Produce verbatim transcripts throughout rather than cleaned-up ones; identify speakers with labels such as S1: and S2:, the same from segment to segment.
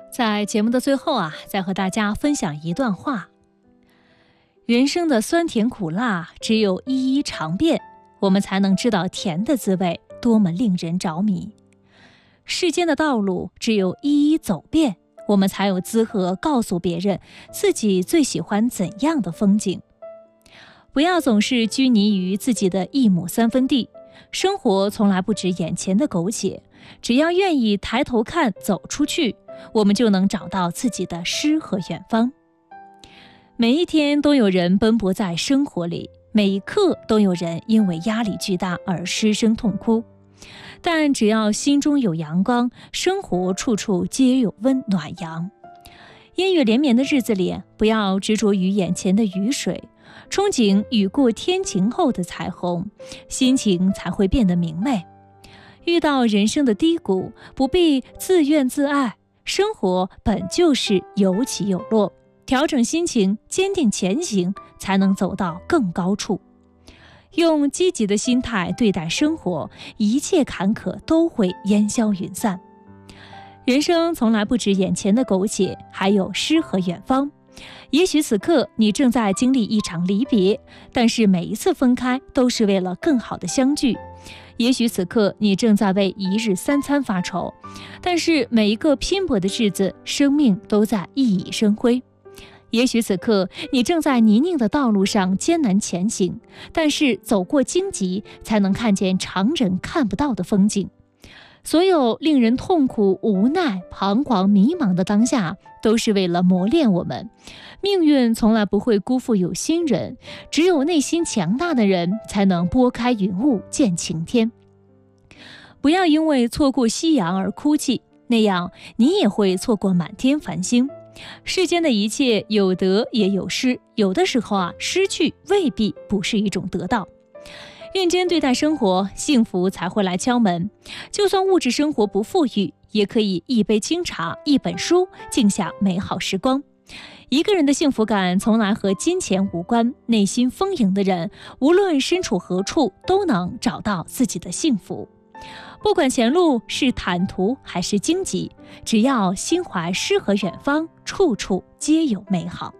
S1: 在节目的最后啊，再和大家分享一段话：人生的酸甜苦辣，只有一一尝遍，我们才能知道甜的滋味多么令人着迷；世间的道路，只有一一走遍，我们才有资格告诉别人自己最喜欢怎样的风景。不要总是拘泥于自己的一亩三分地，生活从来不止眼前的苟且，只要愿意抬头看，走出去，我们就能找到自己的诗和远方。每一天都有人奔波在生活里，每一刻都有人因为压力巨大而失声痛哭，但只要心中有阳光，生活处处皆有温暖阳。阴雨连绵的日子里，不要执着于眼前的雨水，憧憬雨过天晴后的彩虹，心情才会变得明媚。遇到人生的低谷，不必自怨自艾，生活本就是有起有落，调整心情，坚定前行，才能走到更高处。用积极的心态对待生活，一切坎坷都会烟消云散。人生从来不止眼前的苟且，还有诗和远方。也许此刻你正在经历一场离别，但是每一次分开都是为了更好的相聚。也许此刻你正在为一日三餐发愁，但是每一个拼搏的日子，生命都在熠熠生辉。也许此刻你正在泥泞的道路上艰难前行，但是走过荆棘，才能看见常人看不到的风景。所有令人痛苦、无奈、彷徨、迷茫的当下，都是为了磨练我们。命运从来不会辜负有心人，只有内心强大的人，才能拨开云雾见晴天。不要因为错过夕阳而哭泣，那样你也会错过满天繁星。世间的一切有得也有失，有的时候啊，失去未必不是一种得到。认真对待生活，幸福才会来敲门。就算物质生活不富裕，也可以一杯清茶，一本书，静下美好时光。一个人的幸福感从来和金钱无关，内心丰盈的人，无论身处何处，都能找到自己的幸福。不管前路是坦途还是荆棘，只要心怀诗和远方，处处皆有美好。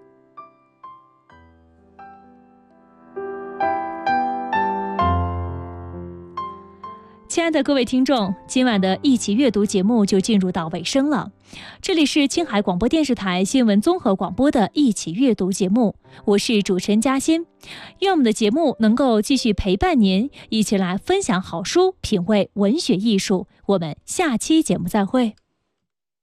S1: 亲爱的各位听众，今晚的一起阅读节目就进入到尾声了。这里是青海广播电视台新闻综合广播的一起阅读节目，我是主持人嘉欣。愿我们的节目能够继续陪伴您，一起来分享好书，品味文学艺术。我们下期节目再会。